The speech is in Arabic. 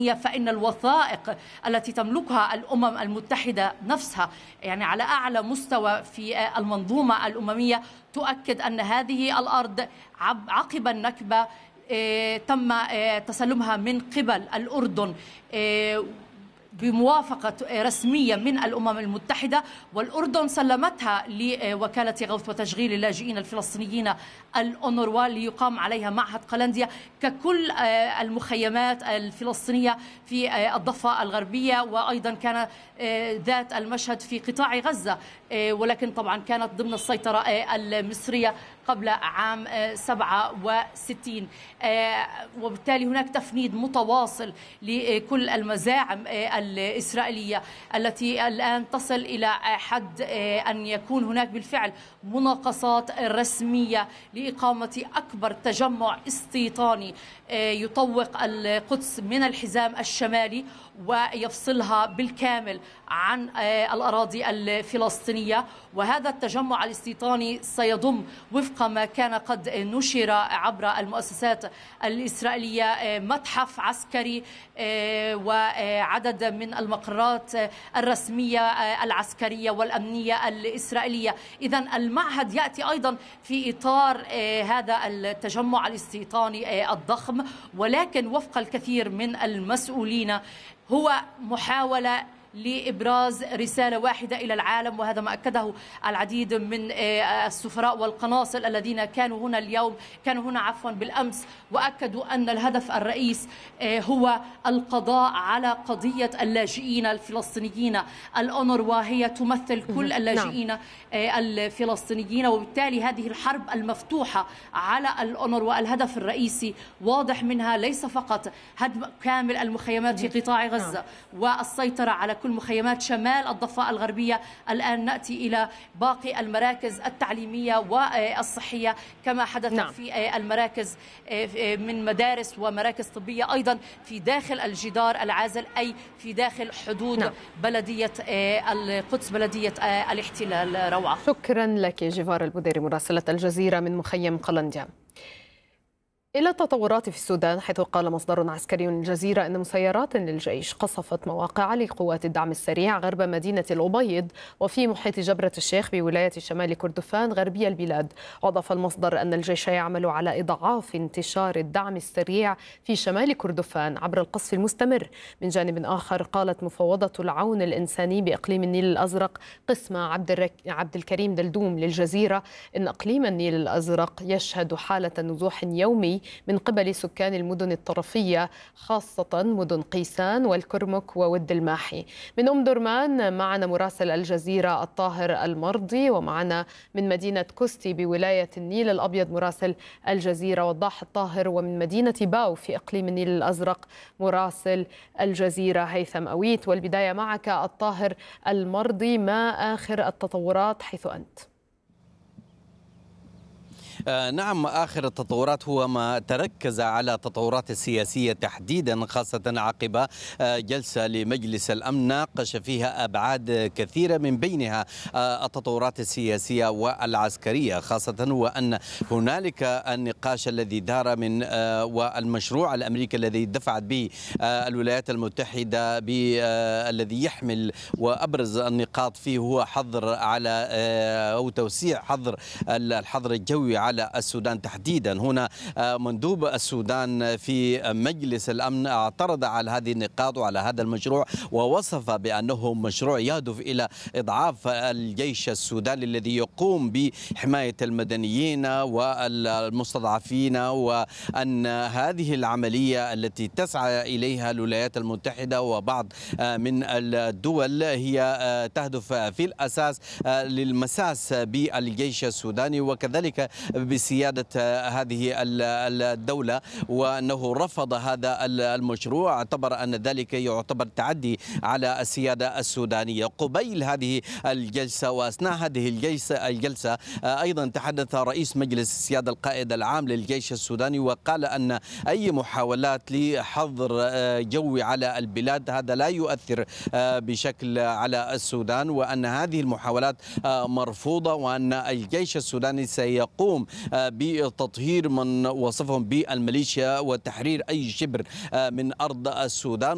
فإن الوثائق التي تملكها الأمم المتحدة نفسها يعني على أعلى مستوى في المنظومة الأممية تؤكد أن هذه الأرض عقب النكبة تم تسلمها من قبل الأردن بموافقة رسمية من الأمم المتحدة، والأردن سلمتها لوكالة غوث وتشغيل اللاجئين الفلسطينيين الأونروا ليقام عليها معهد قلنديا ككل المخيمات الفلسطينية في الضفة الغربية، وأيضا كان ذات المشهد في قطاع غزة، ولكن طبعا كانت ضمن السيطرة المصرية قبل عام 67. وبالتالي هناك تفنيد متواصل لكل المزاعم الإسرائيلية التي الآن تصل إلى حد أن يكون هناك بالفعل مناقصات رسمية لإقامة أكبر تجمع استيطاني يطوق القدس من الحزام الشمالي ويفصلها بالكامل عن الأراضي الفلسطينية. وهذا التجمع الاستيطاني سيضم وفق ما كان قد نشر عبر المؤسسات الإسرائيلية متحف عسكري وعدد من المقرات الرسمية العسكرية والأمنية الإسرائيلية. إذن المعهد يأتي أيضا في إطار هذا التجمع الاستيطاني الضخم، ولكن وفق الكثير من المسؤولين هو محاولة لإبراز رسالة واحدة إلى العالم، وهذا ما أكده العديد من السفراء والقناصل الذين كانوا هنا بالأمس، وأكدوا أن الهدف الرئيس هو القضاء على قضية اللاجئين الفلسطينيين. الأونروا هي تمثل كل اللاجئين الفلسطينيين، وبالتالي هذه الحرب المفتوحة على الأونروا الهدف الرئيسي واضح منها ليس فقط هدم كامل المخيمات في قطاع غزة والسيطرة على كل مخيمات شمال الضفة الغربية، الآن نأتي إلى باقي المراكز التعليمية والصحية كما حدث في المراكز من مدارس ومراكز طبية أيضا في داخل الجدار العازل، أي في داخل حدود بلدية القدس بلدية الاحتلال. روعة، شكرا لك جيفار البوديري مراسلة الجزيرة من مخيم قلنديا. إلى التطورات في السودان، حيث قال مصدر عسكري للجزيرة أن مسيرات للجيش قصفت مواقع لقوات الدعم السريع غرب مدينة الأبيض وفي محيط جبرة الشيخ بولاية شمال كردفان غربي البلاد. وأضاف المصدر أن الجيش يعمل على إضعاف انتشار الدعم السريع في شمال كردفان عبر القصف المستمر. من جانب آخر، قالت مفوضة العون الإنساني بإقليم النيل الأزرق قسم عبد الكريم دلدوم للجزيرة إن إقليم النيل الأزرق يشهد حالة نزوح يومي من قبل سكان المدن الطرفية، خاصة مدن قيسان والكرمك وود الماحي. من أم درمان معنا مراسل الجزيرة الطاهر المرضي، ومعنا من مدينة كستي بولاية النيل الأبيض مراسل الجزيرة وضاح الطاهر، ومن مدينة باو في إقليم النيل الأزرق مراسل الجزيرة هيثم أويت. والبداية معك الطاهر المرضي، ما آخر التطورات حيث أنت؟ نعم، آخر التطورات هو ما تركز على التطورات السياسية تحديدا، خاصة عقب جلسة لمجلس الأمن ناقش فيها أبعاد كثيرة من بينها التطورات السياسية والعسكرية، خاصة وأن هنالك النقاش الذي دار من والمشروع الأمريكي الذي دفعت به الولايات المتحدة الذي يحمل وأبرز النقاط فيه هو حظر على أو توسيع الحظر الجوي على السودان تحديدا. هنا مندوب السودان في مجلس الأمن اعترض على هذه النقاط وعلى هذا المشروع، ووصف بأنه مشروع يهدف إلى إضعاف الجيش السوداني الذي يقوم بحماية المدنيين والمستضعفين، وأن هذه العملية التي تسعى إليها الولايات المتحدة وبعض من الدول هي تهدف في الأساس للمساس بالجيش السوداني وكذلك بسيادة هذه الدولة، وأنه رفض هذا المشروع، اعتبر أن ذلك يعتبر تعدي على السيادة السودانية. قبيل هذه الجلسة وأثناء هذه الجلسة أيضا تحدث رئيس مجلس السيادة القائد العام للجيش السوداني، وقال أن أي محاولات لحظر جوي على البلاد هذا لا يؤثر بشكل على السودان، وأن هذه المحاولات مرفوضة، وأن الجيش السوداني سيقوم بتطهير من وصفهم بالميليشيا وتحرير أي شبر من أرض السودان.